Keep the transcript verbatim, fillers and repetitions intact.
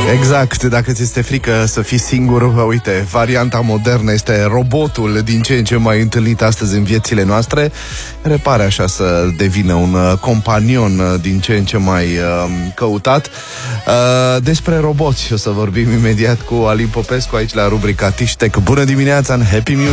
Exact, dacă ți este frică să fii singur, uite, varianta modernă este robotul din ce în ce mai întâlnit astăzi în viețile noastre, care pare așa să devină un uh, companion din ce în ce mai uh, căutat. Uh, despre roboți o să vorbim imediat cu Alin Popescu aici la rubrica Tishtec. Bună dimineața în Happy Music!